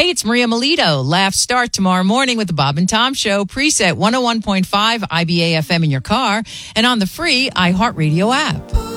Hey, it's Maria Melito. Laugh start tomorrow morning with the Bob and Tom Show. Preset 101.5 IBA FM in your car and on the free iHeartRadio app.